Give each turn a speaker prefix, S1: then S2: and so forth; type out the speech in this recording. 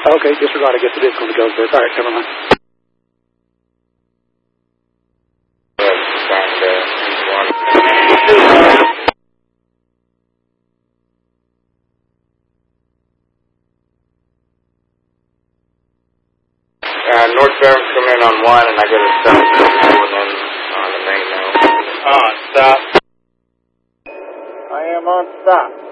S1: Okay, disregard. I guess it is going to go there. All right, never mind.
S2: Northbound come in on 1, and I go to 7 and then on the main now.
S3: Stop. I am on stop.